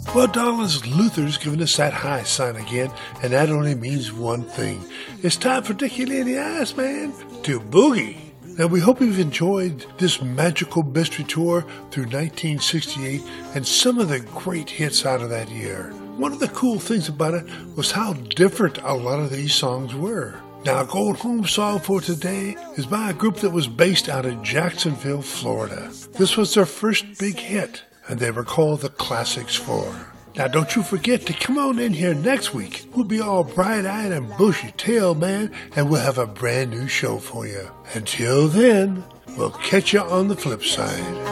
Well, Donald's Luther's giving us that high sign again, and that only means one thing. It's time for Dickie Lee and the Ice Man to boogie. Now, we hope you've enjoyed this magical mystery tour through 1968 and some of the great hits out of that year. One of the cool things about it was how different a lot of these songs were. Now, our Going Home song for today is by a group that was based out of Jacksonville, Florida. This was their first big hit, and they were called the Classics 4. Now, don't you forget to come on in here next week. We'll be all bright-eyed and bushy-tailed, man, and we'll have a brand new show for you. Until then, we'll catch you on the flip side.